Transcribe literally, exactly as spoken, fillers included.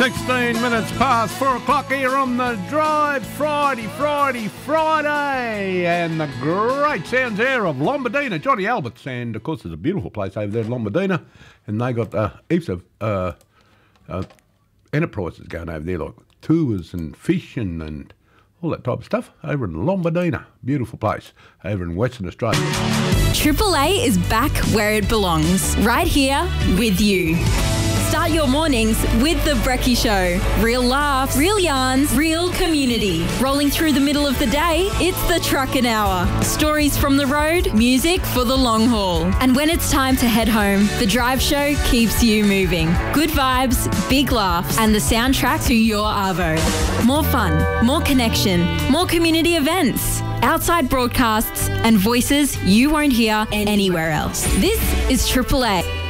sixteen minutes past four o'clock here on The Drive. Friday, Friday, Friday. And the great sounds there of Lombardina, Johnny Alberts. And, of course, there's a beautiful place over there in Lombardina. And they got uh, heaps of uh, uh, enterprises going over there, like tours and fishing and all that type of stuff over in Lombardina. Beautiful place over in Western Australia. Triple A is back where it belongs, right here with you. Start your mornings with The Brekkie Show. Real laughs, real yarns, real community. Rolling through the middle of the day, it's the Truckin' Hour. Stories from the road, music for the long haul. And when it's time to head home, The Drive Show keeps you moving. Good vibes, big laughs, and the soundtrack to your arvo. More fun, more connection, more community events, outside broadcasts, and voices you won't hear anywhere else. This is Triple A.